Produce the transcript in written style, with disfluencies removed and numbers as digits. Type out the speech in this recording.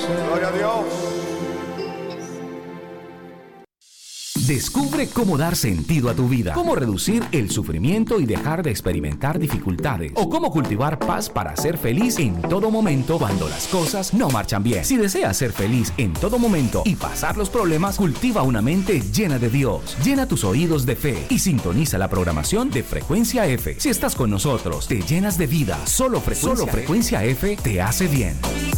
Gloria a Dios. Descubre cómo dar sentido a tu vida, cómo reducir el sufrimiento y dejar de experimentar dificultades, o cómo cultivar paz para ser feliz en todo momento cuando las cosas no marchan bien. Si deseas ser feliz en todo momento y pasar los problemas, cultiva una mente llena de Dios. Llena tus oídos de fe y sintoniza la programación de Frecuencia F. Si estás con nosotros, te llenas de vida. Solo Frecuencia F te hace bien.